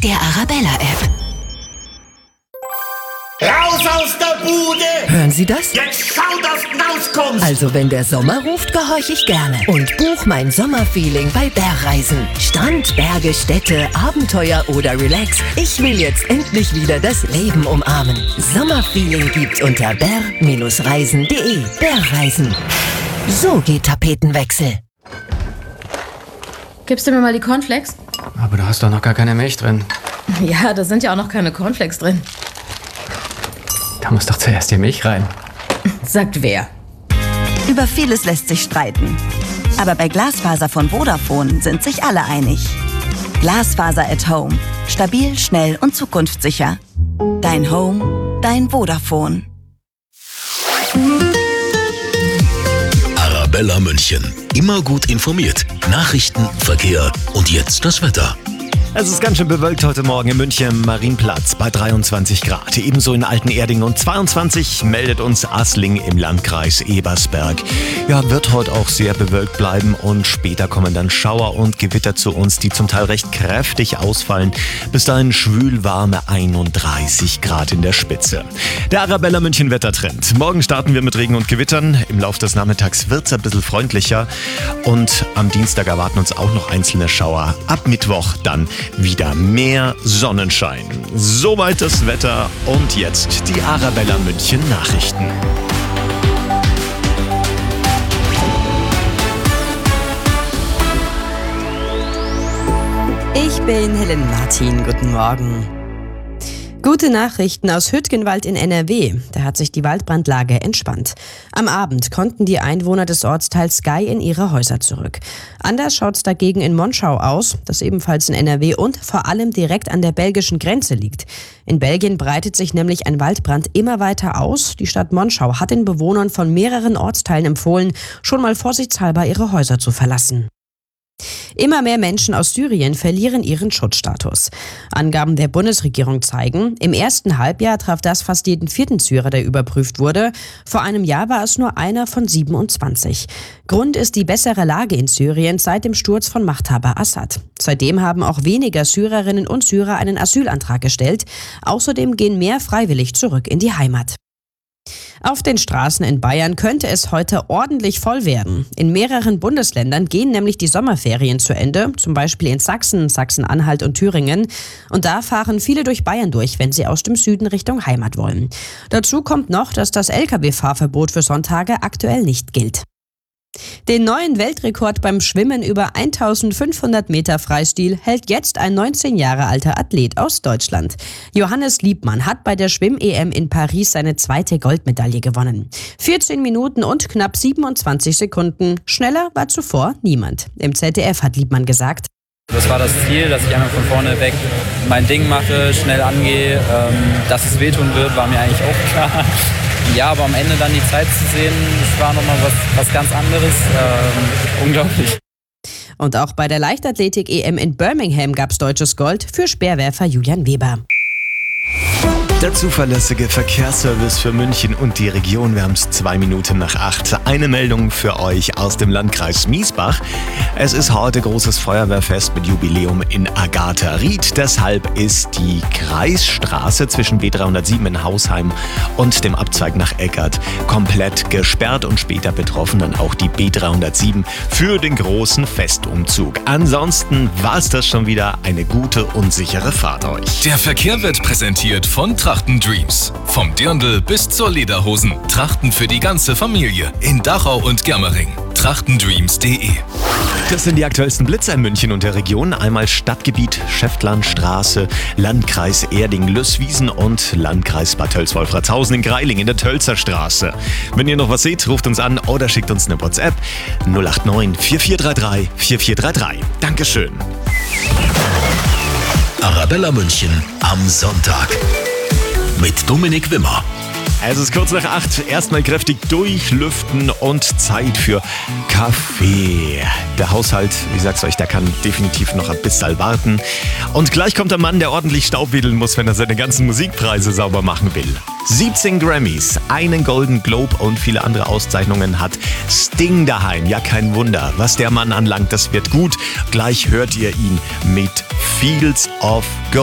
der Arabella-App. Raus aus der Bude! Hören Sie das? Jetzt schau, dass du rauskommst! Also wenn der Sommer ruft, gehorch ich gerne. Und buch mein Sommerfeeling bei Bergreisen. Strand, Berge, Städte, Abenteuer oder Relax. Ich will jetzt endlich wieder das Leben umarmen. Sommerfeeling gibt's unter berg-reisen.de. Bergreisen. So geht Tapetenwechsel. Gibst du mir mal die Cornflakes? Aber da hast doch noch gar keine Milch drin. Ja, da sind ja auch noch keine Cornflakes drin. Da muss doch zuerst die Milch rein. Sagt wer? Über vieles lässt sich streiten. Aber bei Glasfaser von Vodafone sind sich alle einig. Glasfaser at Home. Stabil, schnell und zukunftssicher. Dein Home, dein Vodafone. Arabella München. Immer gut informiert. Nachrichten, Verkehr und jetzt das Wetter. Es ist ganz schön bewölkt heute Morgen in München am Marienplatz bei 23 Grad. Ebenso in Altenerdingen und 22 meldet uns Asling im Landkreis Ebersberg. Ja, wird heute auch sehr bewölkt bleiben und später kommen dann Schauer und Gewitter zu uns, die zum Teil recht kräftig ausfallen. Bis dahin schwülwarme 31 Grad in der Spitze. Der Arabella München Wettertrend. Morgen starten wir mit Regen und Gewittern. Im Laufe des Nachmittags wird es ein bisschen freundlicher und am Dienstag erwarten uns auch noch einzelne Schauer. Ab Mittwoch dann wieder mehr Sonnenschein. Soweit das Wetter und jetzt die Arabella München Nachrichten. Ich bin Helen Martin. Guten Morgen. Gute Nachrichten aus Hüttgenwald in NRW. Da hat sich die Waldbrandlage entspannt. Am Abend konnten die Einwohner des Ortsteils Gei in ihre Häuser zurück. Anders schaut's dagegen in Monschau aus, das ebenfalls in NRW und vor allem direkt an der belgischen Grenze liegt. In Belgien breitet sich nämlich ein Waldbrand immer weiter aus. Die Stadt Monschau hat den Bewohnern von mehreren Ortsteilen empfohlen, schon mal vorsichtshalber ihre Häuser zu verlassen. Immer mehr Menschen aus Syrien verlieren ihren Schutzstatus. Angaben der Bundesregierung zeigen, im ersten Halbjahr traf das fast jeden vierten Syrer, der überprüft wurde. Vor einem Jahr war es nur einer von 27. Grund ist die bessere Lage in Syrien seit dem Sturz von Machthaber Assad. Seitdem haben auch weniger Syrerinnen und Syrer einen Asylantrag gestellt. Außerdem gehen mehr freiwillig zurück in die Heimat. Auf den Straßen in Bayern könnte es heute ordentlich voll werden. In mehreren Bundesländern gehen nämlich die Sommerferien zu Ende, zum Beispiel in Sachsen, Sachsen-Anhalt und Thüringen. Und da fahren viele durch Bayern durch, wenn sie aus dem Süden Richtung Heimat wollen. Dazu kommt noch, dass das Lkw-Fahrverbot für Sonntage aktuell nicht gilt. Den neuen Weltrekord beim Schwimmen über 1500 Meter Freistil hält jetzt ein 19 Jahre alter Athlet aus Deutschland. Johannes Liebmann hat bei der Schwimm-EM in Paris seine zweite Goldmedaille gewonnen. 14 Minuten und knapp 27 Sekunden. Schneller war zuvor niemand. Im ZDF hat Liebmann gesagt: Das war das Ziel, dass ich einfach von vorne weg mein Ding mache, schnell angehe. Dass es wehtun wird, war mir eigentlich auch klar. Ja, aber am Ende dann die Zeit zu sehen, das war nochmal was ganz anderes. Unglaublich. Und auch bei der Leichtathletik-EM in Birmingham gab es deutsches Gold für Speerwerfer Julian Weber. Der zuverlässige Verkehrsservice für München und die Region. Wir haben es 2 Minuten nach 8. Eine Meldung für euch aus dem Landkreis Miesbach. Es ist heute großes Feuerwehrfest mit Jubiläum in Agatha-Ried. Deshalb ist die Kreisstraße zwischen B307 in Hausheim und dem Abzweig nach Eckert komplett gesperrt und später betroffen dann auch die B307 für den großen Festumzug. Ansonsten war es das schon wieder. Eine gute und sichere Fahrt euch. Der Verkehr wird präsentiert von Trachten Dreams. Vom Dirndl bis zur Lederhosen. Trachten für die ganze Familie. In Dachau und Germering. trachtendreams.de. Das sind die aktuellsten Blitzer in München und der Region. Einmal Stadtgebiet Schäftlarnstraße, Landkreis Erding-Lößwiesen und Landkreis Bad Tölz-Wolfratshausen in Greiling in der Tölzer Straße. Wenn ihr noch was seht, ruft uns an oder schickt uns eine WhatsApp 089 4433 4433. Dankeschön. Arabella München am Sonntag. Mit Dominik Wimmer. Es ist kurz nach 8. Erstmal kräftig durchlüften und Zeit für Kaffee. Der Haushalt, ich sag's euch, der kann definitiv noch ein bisschen warten. Und gleich kommt der Mann, der ordentlich Staub wedeln muss, wenn er seine ganzen Musikpreise sauber machen will. 17 Grammys, einen Golden Globe und viele andere Auszeichnungen hat Sting daheim. Ja, kein Wunder. Was der Mann anlangt, das wird gut. Gleich hört ihr ihn mit Fields of Gold.